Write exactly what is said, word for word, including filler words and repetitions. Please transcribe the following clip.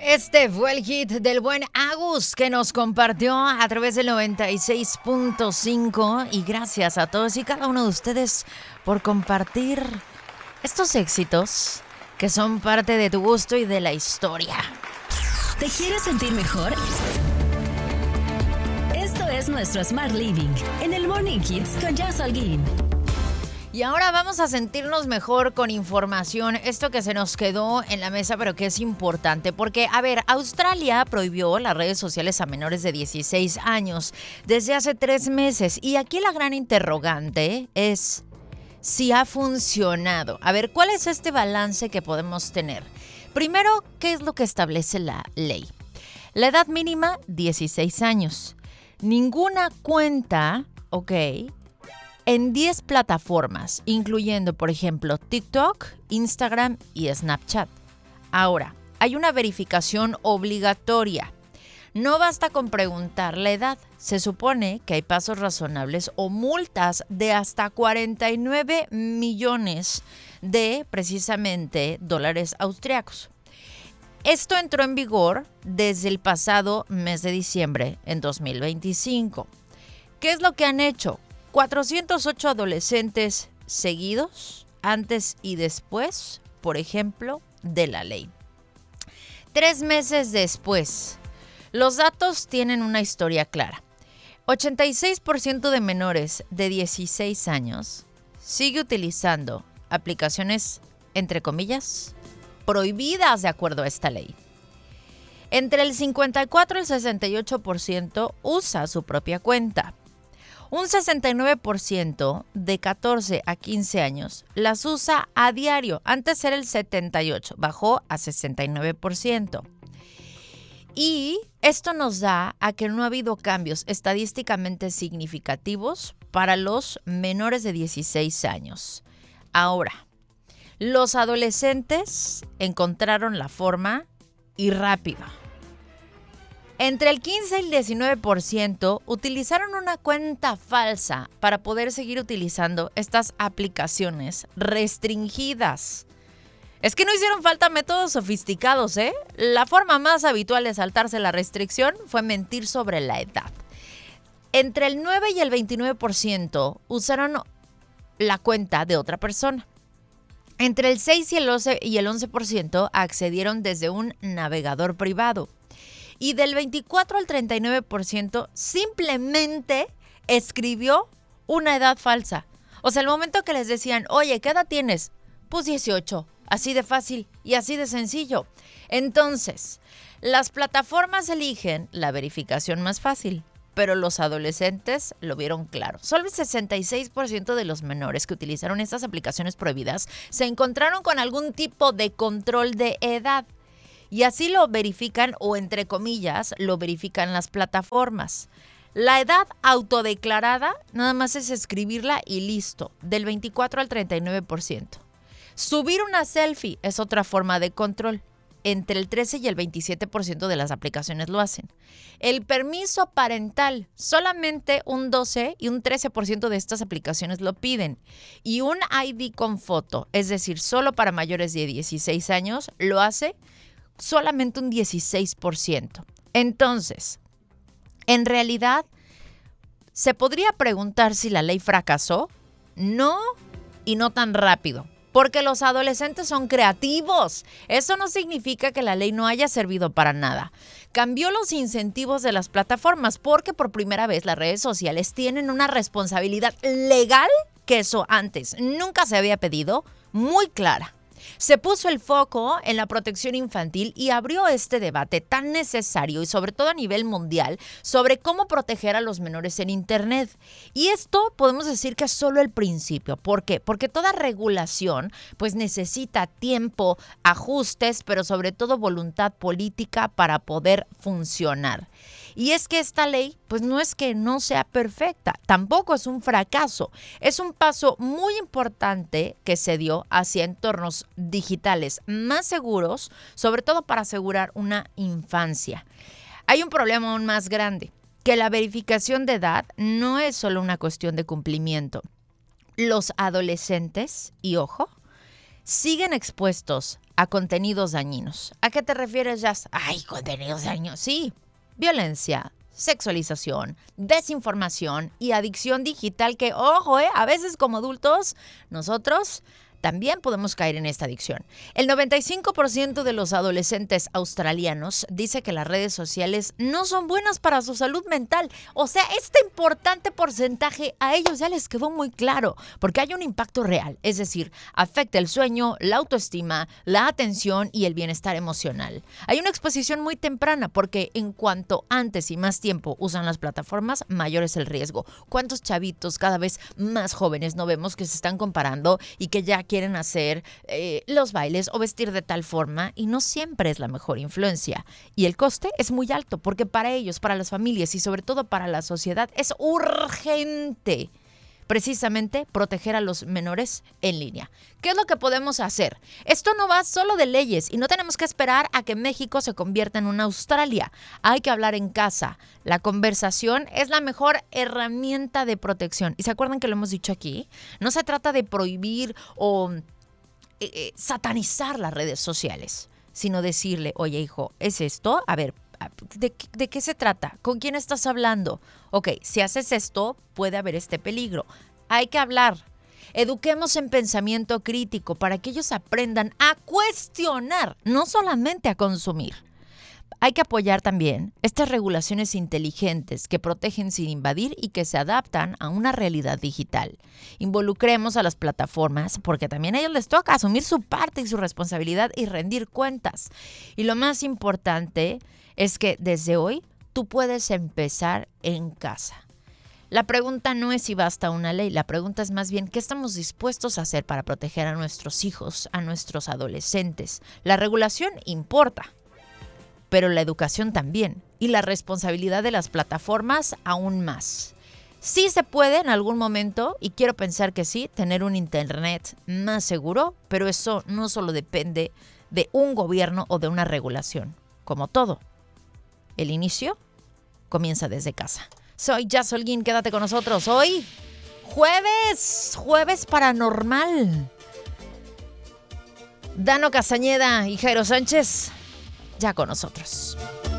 Este fue el hit del buen Agus que nos compartió a través del noventa y seis punto cinco y gracias a todos y cada uno de ustedes por compartir estos éxitos que son parte de tu gusto y de la historia. ¿Te quieres sentir mejor? Esto es nuestro Smart Living en el Morning Hits con Jazz Holguín. Y ahora vamos a sentirnos mejor con información, esto que se nos quedó en la mesa, pero que es importante, porque, a ver, Australia prohibió las redes sociales a menores de dieciséis años desde hace tres meses, y aquí la gran interrogante es si ha funcionado. A ver, ¿cuál es este balance que podemos tener? Primero, ¿qué es lo que establece la ley? La edad mínima, dieciséis años. Ninguna cuenta, ok, en diez plataformas, incluyendo, por ejemplo, TikTok, Instagram y Snapchat. Ahora, hay una verificación obligatoria. No basta con preguntar la edad. Se supone que hay pasos razonables o multas de hasta cuarenta y nueve millones de, precisamente, dólares austriacos. Esto entró en vigor desde el pasado mes de diciembre en dos mil veinticinco. ¿Qué es lo que han hecho? cuatrocientos ocho adolescentes seguidos, antes y después, por ejemplo, de la ley. Tres meses después, los datos tienen una historia clara. ochenta y seis por ciento de menores de dieciséis años sigue utilizando aplicaciones, entre comillas, prohibidas de acuerdo a esta ley. Entre el cincuenta y cuatro y el sesenta y ocho por ciento usa su propia cuenta. Un sesenta y nueve por ciento de catorce a quince años las usa a diario. Antes era el setenta y ocho por ciento, bajó a sesenta y nueve por ciento. Y esto nos da a que no ha habido cambios estadísticamente significativos para los menores de dieciséis años. Ahora, los adolescentes encontraron la forma y rápido. Entre el quince y el diecinueve por ciento utilizaron una cuenta falsa para poder seguir utilizando estas aplicaciones restringidas. Es que no hicieron falta métodos sofisticados, ¿eh? La forma más habitual de saltarse la restricción fue mentir sobre la edad. Entre el nueve y el veintinueve por ciento usaron la cuenta de otra persona. Entre el seis y el once y el once por ciento accedieron desde un navegador privado. Y del veinticuatro al treinta y nueve por ciento simplemente escribió una edad falsa. O sea, el momento que les decían, oye, ¿qué edad tienes? Pues dieciocho. Así de fácil y así de sencillo. Entonces, las plataformas eligen la verificación más fácil, pero los adolescentes lo vieron claro. Solo el sesenta y seis por ciento de los menores que utilizaron estas aplicaciones prohibidas se encontraron con algún tipo de control de edad. Y así lo verifican, o entre comillas, lo verifican las plataformas. La edad autodeclarada nada más es escribirla y listo, del veinticuatro al treinta y nueve por ciento. Subir una selfie es otra forma de control. Entre el trece y el veintisiete por ciento de las aplicaciones lo hacen. El permiso parental, solamente un doce y un trece por ciento de estas aplicaciones lo piden. Y un I D con foto, es decir, solo para mayores de dieciséis años, lo hace solamente un dieciséis por ciento. Entonces, en realidad, ¿se podría preguntar si la ley fracasó? No, y no tan rápido. Porque los adolescentes son creativos. Eso no significa que la ley no haya servido para nada. Cambió los incentivos de las plataformas porque por primera vez las redes sociales tienen una responsabilidad legal que eso antes nunca se había pedido, muy clara. Se puso el foco en la protección infantil y abrió este debate tan necesario y sobre todo a nivel mundial sobre cómo proteger a los menores en Internet. Y esto podemos decir que es solo el principio. ¿Por qué? Porque toda regulación pues necesita tiempo, ajustes, pero sobre todo voluntad política para poder funcionar. Y es que esta ley, pues no es que no sea perfecta, tampoco es un fracaso. Es un paso muy importante que se dio hacia entornos digitales más seguros, sobre todo para asegurar una infancia. Hay un problema aún más grande, que la verificación de edad no es solo una cuestión de cumplimiento. Los adolescentes, y ojo, siguen expuestos a contenidos dañinos. ¿A qué te refieres, Jazz? Ay, contenidos dañinos. Sí, violencia, sexualización, desinformación y adicción digital que, ojo, eh, a veces como adultos, nosotros también podemos caer en esta adicción. El noventa y cinco por ciento de los adolescentes australianos dice que las redes sociales no son buenas para su salud mental. O sea, este importante porcentaje a ellos ya les quedó muy claro, porque hay un impacto real. Es decir, afecta el sueño, la autoestima, la atención y el bienestar emocional. Hay una exposición muy temprana, porque en cuanto antes y más tiempo usan las plataformas, mayor es el riesgo. ¿Cuántos chavitos cada vez más jóvenes no vemos que se están comparando y que ya quieren hacer eh, los bailes o vestir de tal forma, y no siempre es la mejor influencia? Y el coste es muy alto, porque para ellos, para las familias y sobre todo para la sociedad es urgente precisamente proteger a los menores en línea. ¿Qué es lo que podemos hacer? Esto no va solo de leyes y no tenemos que esperar a que México se convierta en una Australia. Hay que hablar en casa. La conversación es la mejor herramienta de protección. ¿Y se acuerdan que lo hemos dicho aquí? No se trata de prohibir o eh, eh, satanizar las redes sociales, sino decirle, oye, hijo, ¿es esto? A ver, ¿De, ¿de qué se trata? ¿Con quién estás hablando? Ok, si haces esto, puede haber este peligro. Hay que hablar. Eduquemos en pensamiento crítico para que ellos aprendan a cuestionar, no solamente a consumir. Hay que apoyar también estas regulaciones inteligentes que protegen sin invadir y que se adaptan a una realidad digital. Involucremos a las plataformas porque también a ellos les toca asumir su parte y su responsabilidad y rendir cuentas. Y lo más importante es que desde hoy tú puedes empezar en casa. La pregunta no es si basta una ley, la pregunta es más bien qué estamos dispuestos a hacer para proteger a nuestros hijos, a nuestros adolescentes. La regulación importa, pero la educación también, y la responsabilidad de las plataformas aún más. Sí se puede en algún momento, y quiero pensar que sí, tener un internet más seguro, pero eso no solo depende de un gobierno o de una regulación. Como todo, el inicio comienza desde casa. Soy Jazz Holguín, quédate con nosotros hoy, jueves, jueves paranormal. Dano Castañeda y Jairo Sánchez, ya con nosotros.